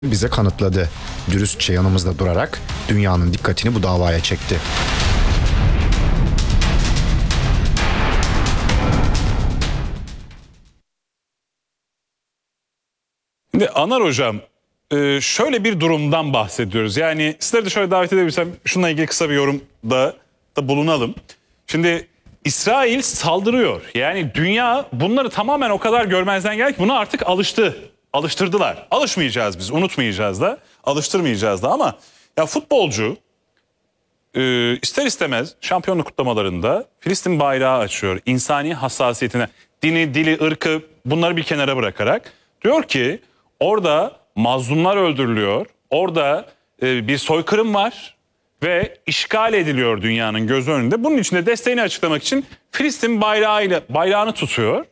bize kanıtladı. Dürüstçe yanımızda durarak dünyanın dikkatini bu davaya çekti. Şimdi Anar Hocam, şöyle bir durumdan bahsediyoruz. Yani sizleri de şöyle davet edebilirsem şununla ilgili kısa bir yorumda bulunalım. Şimdi İsrail saldırıyor. Yani dünya bunları tamamen o kadar görmezden geldi ki buna artık alıştı. Alıştırdılar. Alışmayacağız biz, unutmayacağız da, alıştırmayacağız da ama ya futbolcu ister istemez şampiyonluk kutlamalarında Filistin bayrağı açıyor. İnsani hassasiyetine, dini, dili, ırkı bunları bir kenara bırakarak diyor ki orada mazlumlar öldürülüyor. Orada bir soykırım var ve işgal ediliyor dünyanın gözü önünde. Bunun için de desteğini açıklamak için Filistin bayrağını tutuyor.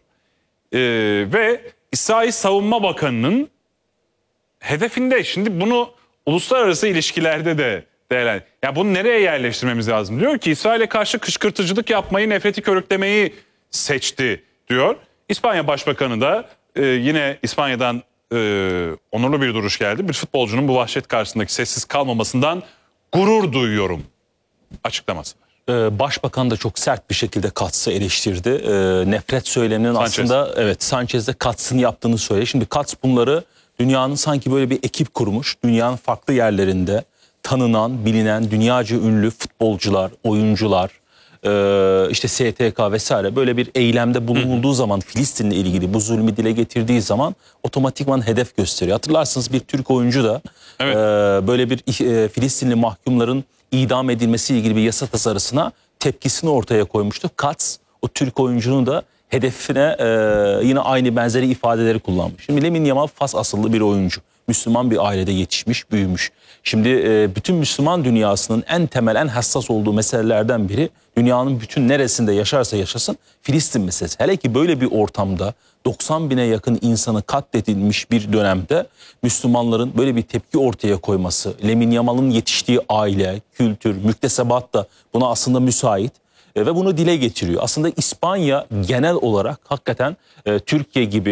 Ve İsrail Savunma Bakanı'nın hedefinde. Şimdi bunu uluslararası ilişkilerde de değerlendir. Ya bunu nereye yerleştirmemiz lazım? Diyor ki İsrail'e karşı kışkırtıcılık yapmayı, nefreti körüklemeyi seçti diyor. İspanya Başbakanı da yine İspanya'dan onurlu bir duruş geldi. Bir futbolcunun bu vahşet karşısındaki sessiz kalmamasından gurur duyuyorum açıklaması var. Başbakan da çok sert bir şekilde Katz'ı eleştirdi. Nefret söyleminin aslında Sanchez'de Katz'ın yaptığını söyledi. Şimdi Katz bunları dünyanın sanki böyle bir ekip kurmuş. Dünyanın farklı yerlerinde tanınan, bilinen, dünyaca ünlü futbolcular, oyuncular, işte STK vesaire böyle bir eylemde bulunulduğu zaman Filistin'le ilgili bu zulmü dile getirdiği zaman otomatikman hedef gösteriyor. Hatırlarsınız bir Türk oyuncu da böyle bir Filistinli mahkumların idam edilmesiyle ilgili bir yasa tasarısına tepkisini ortaya koymuştu. Katz o Türk oyuncunun da hedefine yine aynı benzeri ifadeleri kullanmış. Şimdi Lamine Yamal Fas asıllı bir oyuncu. Müslüman bir ailede yetişmiş, büyümüş. Şimdi bütün Müslüman dünyasının en temel, en hassas olduğu meselelerden biri dünyanın bütün neresinde yaşarsa yaşasın Filistin meselesi. Hele ki böyle bir ortamda 90 bine yakın insanı katledilmiş bir dönemde Müslümanların böyle bir tepki ortaya koyması, Lamine Yamal'ın yetiştiği aile, kültür, müktesebat da buna aslında müsait. Ve bunu dile getiriyor. Aslında İspanya genel olarak hakikaten Türkiye gibi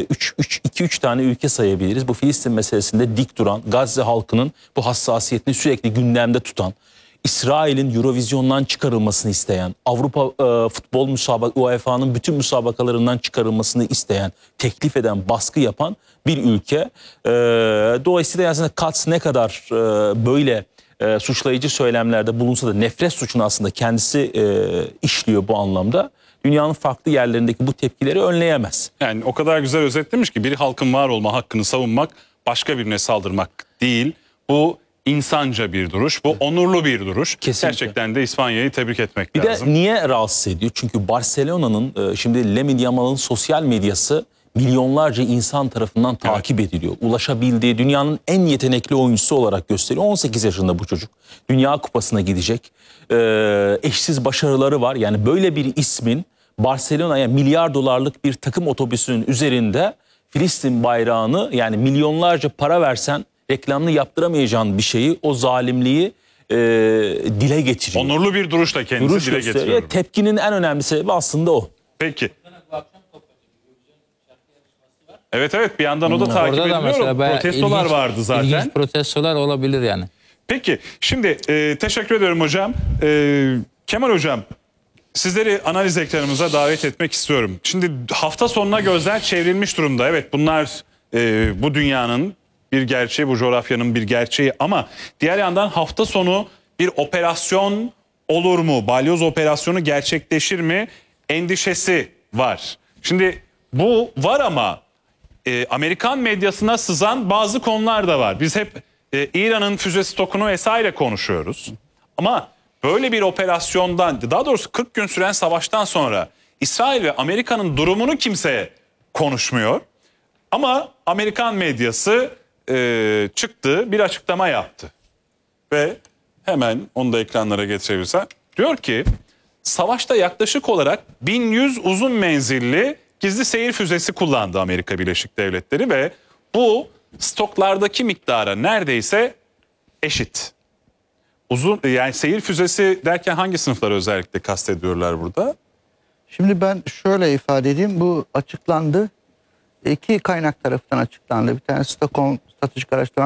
2-3 tane ülke sayabiliriz. Bu Filistin meselesinde dik duran, Gazze halkının bu hassasiyetini sürekli gündemde tutan, İsrail'in Eurovizyon'dan çıkarılmasını isteyen, Avrupa futbol UEFA'nın bütün müsabakalarından çıkarılmasını isteyen, teklif eden, baskı yapan bir ülke. Dolayısıyla aslında Katz ne kadar böyle suçlayıcı söylemlerde bulunsa da nefret suçunu aslında kendisi işliyor bu anlamda. Dünyanın farklı yerlerindeki bu tepkileri önleyemez. Yani o kadar güzel özetlemiş ki bir halkın var olma hakkını savunmak başka birine saldırmak değil. Bu insanca bir duruş, bu onurlu bir duruş. Kesinlikle. Gerçekten de İspanya'yı tebrik etmek Bir lazım. de niye rahatsız ediyor? Çünkü Barcelona'nın şimdi Lamine Yamal'ın sosyal medyası milyonlarca insan tarafından takip ediliyor. Ulaşabildiği dünyanın en yetenekli oyuncusu olarak gösteriyor. 18 yaşında bu çocuk. Dünya Kupası'na gidecek. Eşsiz başarıları var. Yani böyle bir ismin Barcelona'ya milyar dolarlık bir takım otobüsünün üzerinde Filistin bayrağını yani milyonlarca para versen reklamını yaptıramayacağın bir şeyi, o zalimliği dile getiriyor. Onurlu bir duruşla kendisi dile getiriyor. Tepkinin en önemli sebebi aslında o. Peki. Evet bir yandan o da takip ediliyor. Protestolar vardı zaten. İlginç protestolar olabilir yani. Peki şimdi teşekkür ediyorum hocam. Kemal hocam sizleri analiz ekranımıza davet etmek istiyorum. Şimdi hafta sonuna gözler çevrilmiş durumda. Evet bunlar bu dünyanın bir gerçeği, bu coğrafyanın bir gerçeği ama diğer yandan hafta sonu bir operasyon olur mu? Balyoz operasyonu gerçekleşir mi? Endişesi var. Şimdi bu var ama Amerikan medyasına sızan bazı konular da var. Biz hep İran'ın füze stokunu vesaire konuşuyoruz. Ama böyle bir operasyondan, daha doğrusu 40 gün süren savaştan sonra İsrail ve Amerika'nın durumunu kimse konuşmuyor. Ama Amerikan medyası çıktı, bir açıklama yaptı. Ve hemen onu da ekranlara getirebilirsem. Diyor ki savaşta yaklaşık olarak 1100 uzun menzilli gizli seyir füzesi kullandı Amerika Birleşik Devletleri ve bu stoklardaki miktara neredeyse eşit. Yani seyir füzesi derken hangi sınıfları özellikle kastediyorlar burada? Şimdi ben şöyle ifade edeyim. Bu açıklandı. iki kaynak tarafından açıklandı. Bir tanesi Stockholm Stratejik Araştırma